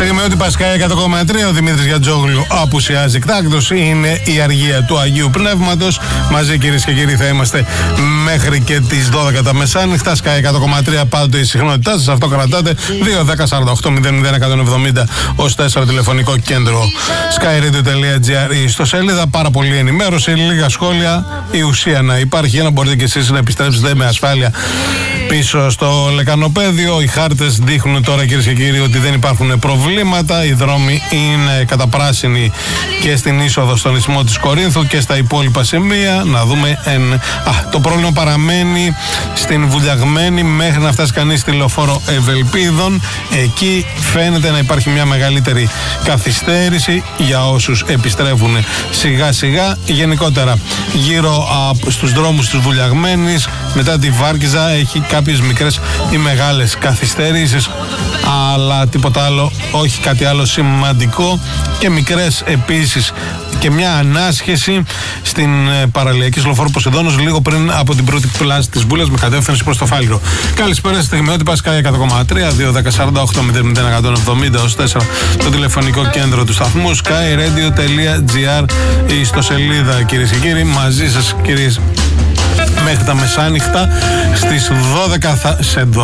Στιγμιότυπα Sky 100,3. Ο Δημήτρης Γιατζόγλου απουσιάζει εκτάκτως. Είναι η αργία του Αγίου Πνεύματος. Μαζί, κυρίες και κύριοι, θα είμαστε μέχρι και τις 12 τα μεσάνυχτα. Sky 100,3 πάντοτε η συχνότητά σας. Αυτό κρατάτε. 2-10-48-001-170 ως 4 τηλεφωνικό κέντρο. skyradio.gr. Στο σελίδα πάρα πολύ ενημέρωση. Λίγα σχόλια. Η ουσία να υπάρχει για να μπορείτε και εσείς να επιστρέψετε με ασφάλεια πίσω στο λεκανοπέδιο. Οι χάρτες δείχνουν τώρα, κυρίες και κύριοι, ότι δεν υπάρχουν προβλήματα. Οι δρόμοι είναι καταπράσινοι και στην είσοδο στον ισθμό της Κορίνθου και στα υπόλοιπα σημεία. Να δούμε. Το πρόβλημα παραμένει στην Βουλιαγμένη μέχρι να φτάσει κανείς στη λεωφόρο Ευελπίδων. Εκεί φαίνεται να υπάρχει μια μεγαλύτερη καθυστέρηση για όσους επιστρέφουν σιγά σιγά. Γενικότερα γύρω στους δρόμους της Βουλιαγμένης μετά τη Βάρκιζα έχει κάποιες μικρές ή μεγάλες καθυστερήσεις, αλλά τίποτα άλλο, όχι κάτι άλλο σημαντικό, και μικρές επίσης και μια ανάσχεση στην παραλιακή λεωφόρο Ποσειδώνος λίγο πριν από την πρώτη πλάση της Μπούλας με κατεύθυνση προς το Φάληρο. Καλησπέρα, στιγμιότυπα Sky 100,3, 2-10-48-001-170 ως 4 το τηλεφωνικό κέντρο του σταθμού, skyradio.gr, η ιστοσελίδα, κυρίες και κύριοι, μαζί σας, κυρίες, μέχρι τα μεσάνυχτα. Στις 12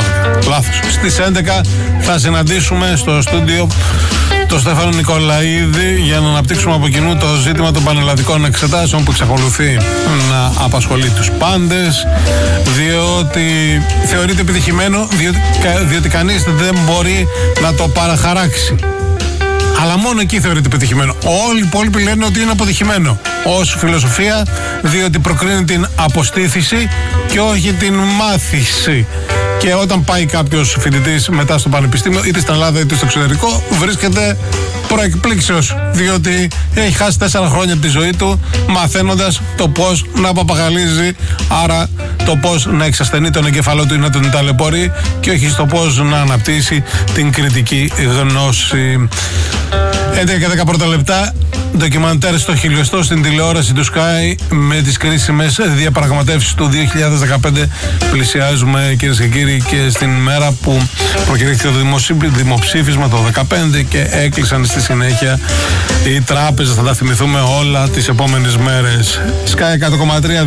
στις 11 θα συναντήσουμε στο στούντιο τον Στέφανο Νικολαίδη για να αναπτύξουμε από κοινού το ζήτημα των πανελλαδικών εξετάσεων που εξακολουθεί να απασχολεί τους πάντες, διότι θεωρείται επιτυχημένο, διότι κανείς δεν μπορεί να το παραχαράξει. Αλλά μόνο εκεί θεωρείται πετυχημένο. Όλοι οι υπόλοιποι λένε ότι είναι αποτυχημένο ως φιλοσοφία, διότι προκρίνει την αποστήθηση και όχι την μάθηση. Και όταν πάει κάποιος φοιτητής μετά στο πανεπιστήμιο, είτε στην Ελλάδα είτε στο εξωτερικό, βρίσκεται προεκπλήξεως, διότι έχει χάσει 4 χρόνια από τη ζωή του μαθαίνοντας το πώς να παπαγαλίζει, άρα το πώς να εξασθενεί τον εγκεφαλό του ή να τον ταλαιπωρεί, και όχι στο πώς να αναπτύσσει την κριτική γνώση. 11 και 10 πρώτα λεπτά. Ντοκιμαντέρ στο χιλιοστό στην τηλεόραση του Sky με τις κρίσιμες διαπραγματεύσεις του 2015. Πλησιάζουμε, κυρίες και κύριοι, και στην μέρα που προκηρύχθηκε το δημοψήφισμα το 2015 και έκλεισαν στη συνέχεια οι τράπεζες. Θα τα θυμηθούμε όλα τις επόμενες μέρες. Sky 100,3,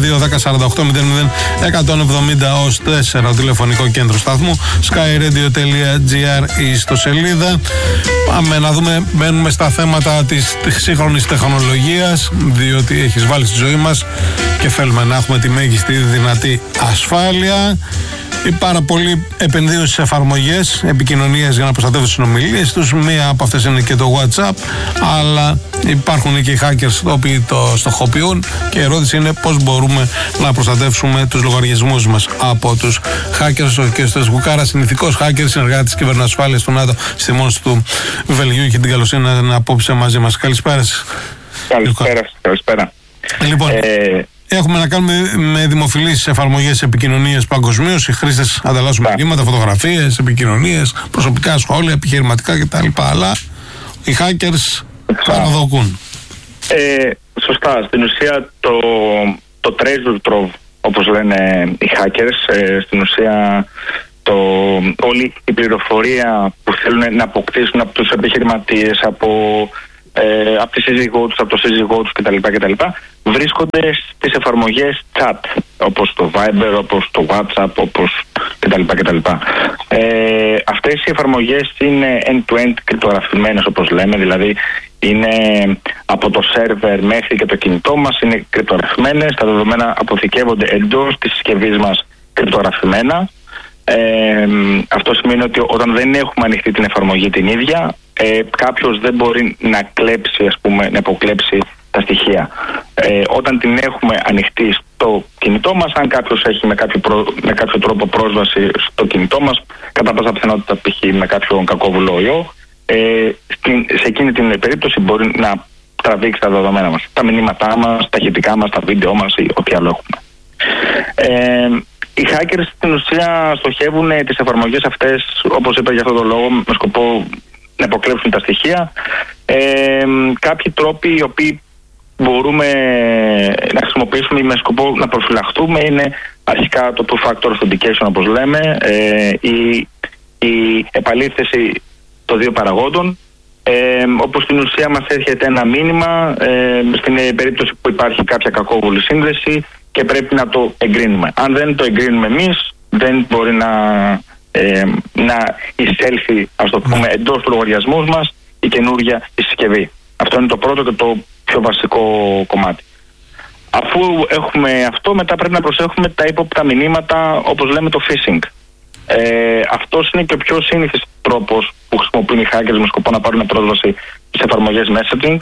2-10-48-001-170 ως 4 τηλεφωνικό κέντρο σταθμού, skyradio.gr η ιστοσελίδα. Πάμε να δούμε, μένουμε στα θέματα της σύγχρονης τεχνολογίας, διότι έχεις βάλει στη ζωή μας και θέλουμε να έχουμε τη μέγιστη δυνατή ασφάλεια. Πάρα πολλοί επενδύουν σε εφαρμογές επικοινωνίας για να προστατεύουν τις συνομιλίες τους. Μία από αυτές είναι και το WhatsApp, αλλά υπάρχουν και οι hackers οι οποίοι το στοχοποιούν, και η ερώτηση είναι πώς μπορούμε να προστατεύσουμε τους λογαριασμούς μας από τους hackers. Ο κ. Κουκάρας, συνηθικός hacker, συνεργάτης κυβερνοασφάλειας του ΝΑΤΟ στη μόνος του Βελγίου, και την καλοσύνη να είναι απόψε μαζί μας. Καλησπέρα σας. Καλησπέρα. Λοιπόν, έχουμε να κάνουμε με δημοφιλείς εφαρμογές επικοινωνίας παγκοσμίως. Οι χρήστες ανταλλάσσουν μηνύματα, φωτογραφίες, επικοινωνίες, προσωπικά σχόλια, επιχειρηματικά κτλ. Αλλά οι hackers παραδοκούν. Σωστά. Στην ουσία το treasure trove, όπως λένε οι hackers, στην ουσία όλη η πληροφορία που θέλουν να αποκτήσουν από τους επιχειρηματίες, από τη σύζυγό τους, από το σύζυγό τους κτλ. Βρίσκονται στις εφαρμογές chat, όπως το Viber, όπως το WhatsApp, όπως κτλ. Αυτές οι εφαρμογές είναι end-to-end κρυπτογραφημένες, όπως λέμε, δηλαδή είναι από το σερβερ μέχρι και το κινητό μας, είναι κρυπτογραφημένες, τα δεδομένα αποθηκεύονται εντός της συσκευής μας κρυπτογραφημένα. Αυτό σημαίνει ότι όταν δεν έχουμε ανοιχτή την εφαρμογή την ίδια, κάποιος δεν μπορεί να κλέψει, να υποκλέψει τα στοιχεία. Όταν την έχουμε ανοιχτή στο κινητό μας, αν κάποιος έχει με κάποιο τρόπο πρόσβαση στο κινητό μας, κατά πάσα πιθανότητα π.χ. με κάποιο κακόβουλο ιό, σε εκείνη την περίπτωση μπορεί να τραβήξει τα δεδομένα μας, τα μηνύματά μας, τα ηχητικά μας, τα βίντεο μας ή ό,τι άλλο έχουμε. Οι hackers στην ουσία στοχεύουν τις εφαρμογές αυτές, όπως είπα, για αυτόν τον λόγο, με σκοπό να υποκλέψουν τα στοιχεία. Κάποιοι τρόποι οι οποίοι μπορούμε να χρησιμοποιήσουμε με σκοπό να προφυλαχτούμε είναι αρχικά το two-factor authentication, όπως λέμε, η επαλήθευση των δύο παραγόντων, όπου στην ουσία μας έρχεται ένα μήνυμα στην περίπτωση που υπάρχει κάποια κακόβουλη σύνδεση και πρέπει να το εγκρίνουμε. Αν δεν το εγκρίνουμε εμείς, δεν μπορεί να εισέλθει, ας το πούμε, εντός του λογαριασμού μας η καινούργια συσκευή. Αυτό είναι το πρώτο και το πιο βασικό κομμάτι. Αφού έχουμε αυτό, μετά πρέπει να προσέχουμε τα ύποπτα μηνύματα, όπως λέμε το phishing. Αυτός είναι και ο πιο σύνηθις τρόπος που χρησιμοποιούν οι hackers με σκοπό να πάρουν πρόσβαση σε εφαρμογές messaging.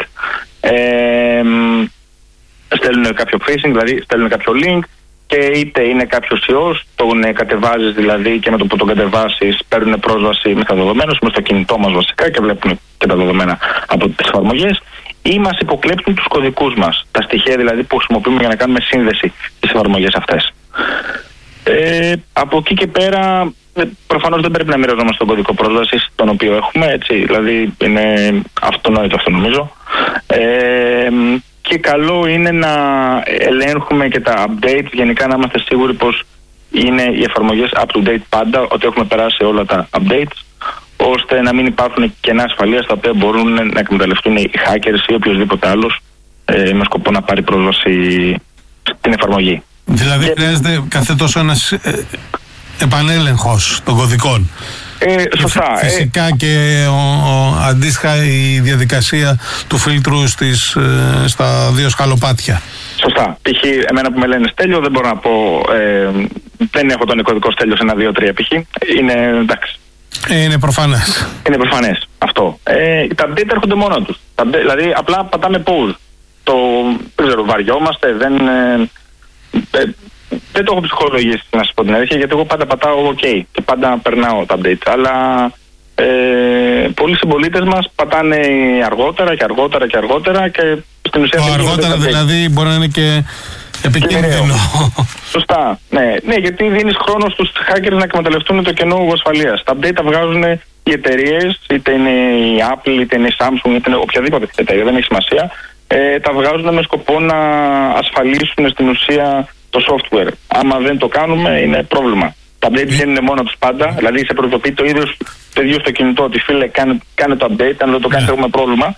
Στέλνουν κάποιο phishing, δηλαδή στέλνουν κάποιο link και είτε είναι κάποιος ιός, τον κατεβάζεις δηλαδή και με το που τον κατεβάσεις παίρνουν πρόσβαση με τα δεδομένα, με στο κινητό μας βασικά και βλέπουν και τα δεδομένα από τις εφαρμογές, ή μας υποκλέπτουν τους κωδικούς μας, τα στοιχεία δηλαδή που χρησιμοποιούμε για να κάνουμε σύνδεση στις εφαρμογές αυτές. Από εκεί και πέρα προφανώς δεν πρέπει να μοιραζόμαστε τον κωδικό πρόσβασης τον οποίο έχουμε, έτσι, δηλαδή είναι αυτονόητο αυτό νομίζω. Και καλό είναι να ελέγχουμε και τα updates, γενικά να είμαστε σίγουροι πως είναι οι εφαρμογές up to date πάντα, ότι έχουμε περάσει όλα τα updates, ώστε να μην υπάρχουν κενά ασφαλείας τα οποία μπορούν να εκμεταλλευτούν οι hackers ή οποιοδήποτε άλλος με σκοπό να πάρει πρόσβαση στην εφαρμογή. Δηλαδή χρειάζεται κάθε τόσο ένας επανέλεγχος των κωδικών. Σωστά. Φυσικά και αντίστοιχα η διαδικασία του φίλτρου στα δύο σκαλοπάτια. Σωστά. Π.χ. εμένα που με λένε Στέλιο δεν μπορώ να πω, δεν έχω τον κωδικό Στέλιο σε 1, 2, 3 π.χ. Είναι εντάξει. Είναι προφανές. Είναι προφανές αυτό. Τα update έρχονται μόνο τους. Δηλαδή απλά πατάμε pause. Δεν ξέρω, βαριόμαστε, δεν το έχω ψυχολογήσει να σας πω την αλήθεια, γιατί εγώ πάντα πατάω OK και πάντα περνάω τα updates. Αλλά πολλοί συμπολίτες μας πατάνε αργότερα και αργότερα και αργότερα και στην ουσία. Το αργότερα δηλαδή μπορεί να είναι και επικίνδυνο. Σωστά. Ναι, γιατί δίνεις χρόνο στους hackers να εκμεταλλευτούν το κενό ασφαλείας. Τα update τα βγάζουν οι εταιρείες, είτε είναι η Apple, είτε είναι η Samsung, είτε είναι οποιαδήποτε εταιρεία, δεν έχει σημασία. Τα βγάζουν με σκοπό να ασφαλίσουν στην ουσία το software. Άμα δεν το κάνουμε, είναι πρόβλημα. Τα update βγαίνουν μόνο τους πάντα, δηλαδή σε προειδοποιεί το ίδιο στο κινητό ότι φίλε, κάνε το update, αν δεν το κάνεις έχουμε πρόβλημα.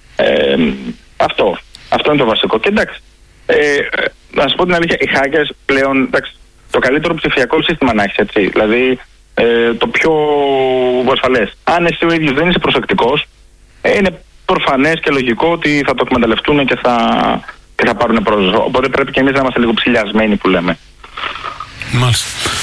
Αυτό είναι το βασικό. Και εντάξει, να σας πω την αλήθεια, οι hackers πλέον, εντάξει, το καλύτερο ψηφιακό σύστημα να έχεις, έτσι. Δηλαδή, το πιο ασφαλές. Αν εσύ ο ίδιος δεν είσαι προσεκτικός, είναι προφανές και λογικό ότι θα το εκμεταλλευτούν και θα πάρουν πρόσβαση. Οπότε πρέπει και εμείς να είμαστε λίγο ψηλιασμένοι που λέμε. Μάλιστα.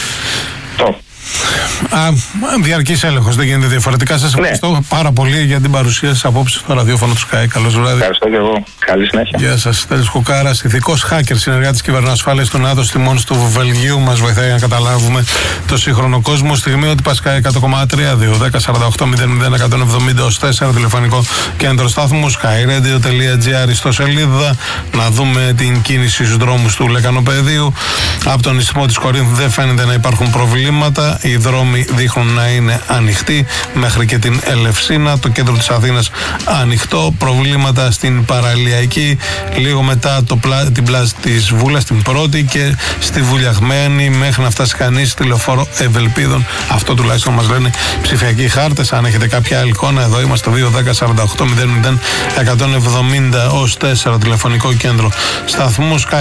Διαρκής έλεγχος, δεν γίνεται διαφορετικά. Σας ευχαριστώ πάρα πολύ για την παρουσία σας απόψε στο ραδιόφωνο του Sky. Καλώς βράδυ. Ευχαριστώ και εγώ. Καλή συνέχεια. Γεια σας. Στέλιος Κουκάρας, ηθικός hacker, συνεργάτης κυβερνοασφάλειας του ΝΑΤΟ στη μόνη του Βελγίου. Μας βοηθάει να καταλάβουμε το σύγχρονο κόσμο. Στιγμή ότι Sky 100,3, 2-10-48-00-170-4, τηλεφωνικό κέντρο στάθμου, skyradio.gr στο σελίδα. Να δούμε την κίνηση στους δρόμους του Λεκανοπεδίου. Από τον Ισθμό της Κορίνθου δεν φαίνεται να υπάρχουν προβλήματα. Οι δρόμοι δείχνουν να είναι ανοιχτοί μέχρι και την Ελευσίνα. Το κέντρο της Αθήνας ανοιχτό. Προβλήματα στην παραλιακή, λίγο μετά την πλάζ της Βούλας, την πρώτη, και στη Βουλιαγμένη μέχρι να φτάσει κανείς στη λεωφόρο Ευελπίδων. Αυτό τουλάχιστον μας λένε ψηφιακοί χάρτες. Αν έχετε κάποια άλλη εικόνα, εδώ είμαστε 2-10-48-00-170-4 τηλεφωνικό κέντρο σταθμού Sky